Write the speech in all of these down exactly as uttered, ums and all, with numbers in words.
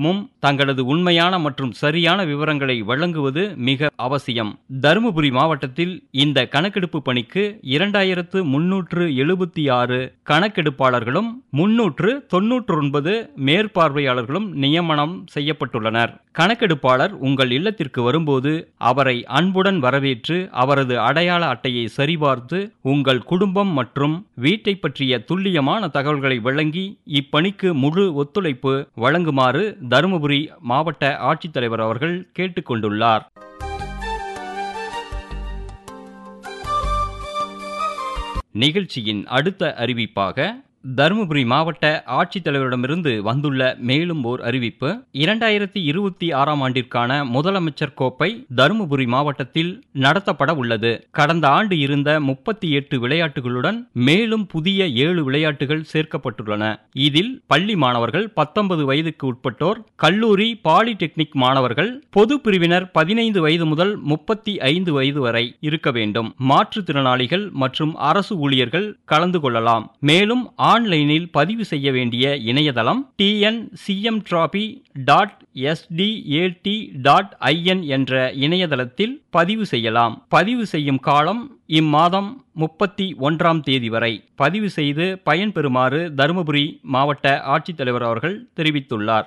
அனைவருக்கும் தங்களது உண்மையான மற்றும் சரியான விவரங்களை வழங்குவது மிக அவசியம். தருமபுரி மாவட்டத்தில் இந்த கணக்கெடுப்பு பணிக்கு இரண்டாயிரத்து முன்னூற்று எழுபத்தி ஆறு கணக்கெடுப்பாளர்களும் முன்னூற்று தொன்னூற்று ஒன்பது மேற்பார்வையாளர்களும் நியமனம் செய்யப்பட்டுள்ளனர். கணக்கெடுப்பாளர் உங்கள் இல்லத்திற்கு வரும்போது அவரை அன்புடன் வரவேற்று அவரது அடையாள அட்டையை சரிபார்த்து உங்கள் குடும்பம் மற்றும் வீட்டை பற்றிய துல்லியமான தகவல்களை வழங்கி இப்பணிக்கு முழு ஒத்துழைப்பு வழங்குமாறு தருமபுரி மாவட்ட ஆட்சித்தலைவர் அவர்கள் கேட்டுக்கொண்டுள்ளார். நிகழ்ச்சியின் அடுத்த அறிவிப்பாக தருமபுரி மாவட்ட ஆட்சித்தலைவரிடமிருந்து வந்துள்ள மேலும் ஓர் அறிவிப்பு. இரண்டாயிரத்தி இருபத்தி ஆறாம் ஆண்டிற்கான முதலமைச்சர் கோப்பை தருமபுரி மாவட்டத்தில் நடத்தப்பட உள்ளது. கடந்த ஆண்டு இருந்த முப்பத்தி எட்டு விளையாட்டுகளுடன் மேலும் புதிய ஏழு விளையாட்டுகள் சேர்க்கப்பட்டுள்ளன. இதில் பள்ளி மாணவர்கள், பத்தொன்பது வயதுக்கு உட்பட்டோர், கல்லூரி பாலிடெக்னிக் மாணவர்கள், பொது பிரிவினர் பதினைந்து வயது முதல் முப்பத்தி ஐந்து வயது வரை இருக்க வேண்டும். மாற்றுத்திறனாளிகள் மற்றும் அரசு ஊழியர்கள் கலந்து கொள்ளலாம். மேலும் ஆன்லைனில் பதிவு செய்ய வேண்டிய இணையதளம் T N C M trophy dot S T A D dot I என் என்ற இணையதளத்தில் பதிவு செய்யலாம். பதிவு செய்யும் காலம் இம்மாதம் முப்பத்தி ஒன்றாம் தேதி வரை. பதிவு செய்து பயன்பெறுமாறு தருமபுரி மாவட்ட ஆட்சித்தலைவர் அவர்கள் தெரிவித்துள்ளார்.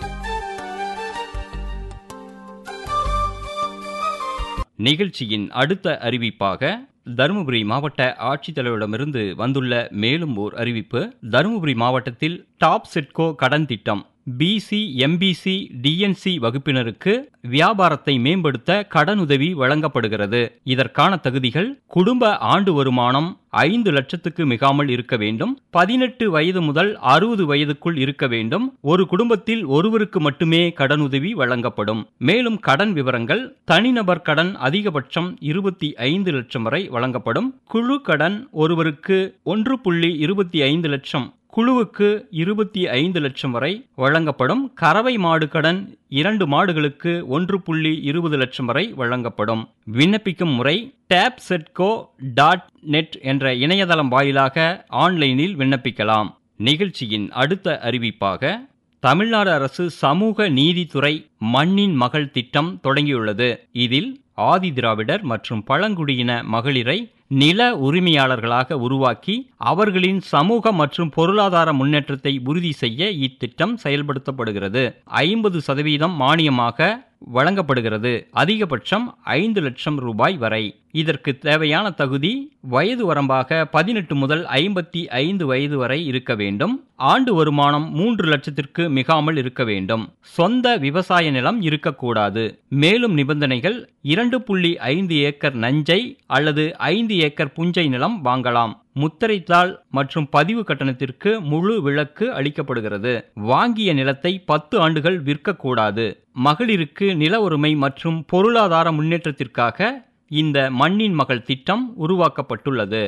நிகழ்ச்சியின் அடுத்த அறிவிப்பாக தருமபுரி மாவட்ட ஆட்சித்தலைவரிடமிருந்து வந்துள்ள மேலும் ஓர் அறிவிப்பு. தருமபுரி மாவட்டத்தில் டாப் செட்கோ கடன் திட்டம் பிசி எம்பிசி டிஎன்சி வகுப்பினருக்கு வியாபாரத்தை மேம்படுத்த கடனுதவி வழங்கப்படுகிறது. இதற்கான தகுதிகள்: குடும்ப ஆண்டு வருமானம் ஐந்து லட்சத்துக்கு மிகாமல் இருக்க வேண்டும். பதினெட்டு வயது முதல் அறுபது வயதுக்குள் இருக்க வேண்டும். ஒரு குடும்பத்தில் ஒருவருக்கு மட்டுமே கடனுதவி வழங்கப்படும். மேலும் கடன் விவரங்கள்: தனிநபர் கடன் அதிகபட்சம் இருபத்தி ஐந்து லட்சம் வரை வழங்கப்படும். குழு கடன் ஒருவருக்கு ஒன்று புள்ளி இருபத்தி ஐந்து லட்சம், குழுவுக்கு இருபத்தி ஐந்து லட்சம் வரை வழங்கப்படும். கறவை மாடு கடன் இரண்டு மாடுகளுக்கு ஒன்று புள்ளி இருபது லட்சம் வரை வழங்கப்படும். விண்ணப்பிக்கும் முறை டேப் செட்கோ டாட் நெட் என்ற இணையதளம் வாயிலாக ஆன்லைனில் விண்ணப்பிக்கலாம். நிகழ்ச்சியின் அடுத்த அறிவிப்பாக தமிழ்நாடு அரசு சமூக நீதித்துறை மண்ணின் மகள் திட்டம் தொடங்கியுள்ளது. இதில் ஆதி திராவிடர் மற்றும் பழங்குடியின மகளிரை நில உரிமையாளர்களாக உருவாக்கி அவர்களின் சமூக மற்றும் பொருளாதார முன்னேற்றத்தை உறுதி செய்ய இத்திட்டம் செயல்படுத்தப்படுகிறது. ஐம்பது சதவீதம் மானியமாக வழங்கப்படுகிறது. அதிகபட்சம் ஐந்து லட்சம் ரூபாய் வரை. இதற்கு தேவையான தகுதி: வயது வரம்பாக பதினெட்டு முதல் ஐம்பத்தி ஐந்து வயது வரை இருக்க வேண்டும். ஆண்டு வருமானம் மூன்று லட்சத்திற்கு மிகாமல் இருக்க வேண்டும். சொந்த விவசாய நிலம் இருக்கக்கூடாது. மேலும் நிபந்தனைகள்: இரண்டு புள்ளி ஐந்து ஏக்கர் நஞ்சை அல்லது ஐந்து ஏக்கர் புஞ்சை நிலம் வாங்கலாம். முத்திரைத்தாள் மற்றும் பதிவு கட்டணத்திற்கு முழு விலக்கு அளிக்கப்படுகிறது. வாங்கிய நிலத்தை பத்து ஆண்டுகள் விற்கக்கூடாது. மகளிருக்கு நில உரிமை மற்றும் பொருளாதார முன்னேற்றத்திற்காக இந்த மண்ணின் மகள் திட்டம் உருவாக்கப்பட்டுள்ளது.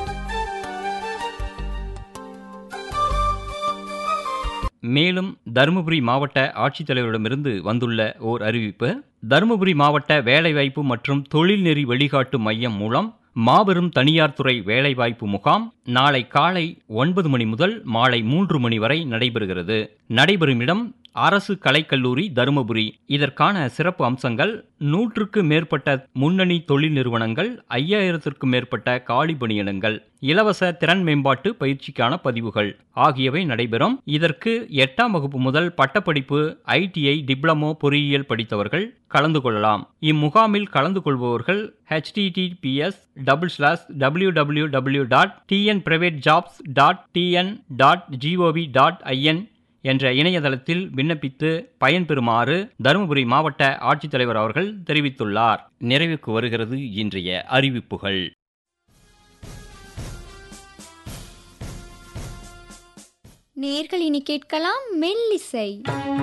மேலும் தருமபுரி மாவட்ட ஆட்சித்தலைவரிடமிருந்து வந்துள்ள ஓர் அறிவிப்பு. தருமபுரி மாவட்ட வேலைவாய்ப்பு மற்றும் தொழில்நெறி வழிகாட்டு மையம் மூலம் மாபெரும் தனியார் துறை வேலைவாய்ப்பு முகாம் நாளை காலை ஒன்பது மணி முதல் மாலை மூன்று மணி வரை நடைபெறுகிறது. நடைபெறும் இடம் அரசு கலைக்கல்லூரி தருமபுரி. இதற்கான சிறப்பு அம்சங்கள்: நூற்றுக்கு மேற்பட்ட முன்னணி தொழில் நிறுவனங்கள், ஐயாயிரத்திற்கும் மேற்பட்ட காலி பணியிடங்கள், இலவச திறன் மேம்பாட்டு பயிற்சிக்கான பதிவுகள் ஆகியவை நடைபெறும். இதற்கு எட்டாம் வகுப்பு முதல் பட்டப்படிப்பு, ஐடிஐ, டிப்ளமோ பொறியியல் படித்தவர்கள் கலந்து கொள்ளலாம். இம்முகாமில் கலந்து கொள்பவர்கள் H D D B S double slash W W W dot T N private jobs dot T N dot gov dot I என் என்ற இணையதளத்தில் விண்ணப்பித்து பயன்பெறுமாறு தருமபுரி மாவட்ட ஆட்சித்தலைவர் அவர்கள் தெரிவித்துள்ளார். நிறைவுக்கு வருகிறது இன்றைய அறிவிப்புகள். நேயர்கள் இனி கேட்கலாம் மெல்லிசை.